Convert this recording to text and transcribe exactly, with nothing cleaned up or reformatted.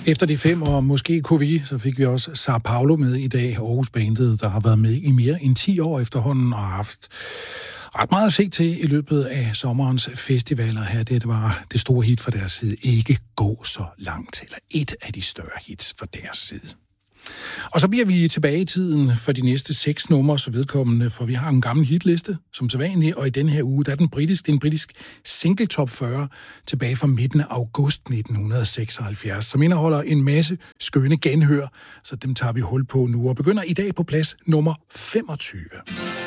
Efter de fem, og måske kunne vi, så fik vi også Sao Paulo med i dag, Aarhus-bandet, der har været med i mere end ti år efterhånden og har haft ret meget at se til i løbet af sommerens festivaler her. Det var det store hit fra deres side, Ikke gå så langt, eller et af de større hits fra deres side. Og så bliver vi tilbage i tiden for de næste seks numre, så vedkommende, for vi har en gammel hitliste, som sædvanligt, og i den her uge, der er den britisk, det er en britisk single top fyrre, tilbage fra midten af august nitten seksoghalvfjerds, som indeholder en masse skønne genhør, så dem tager vi hul på nu, og begynder i dag på plads nummer femogtyve.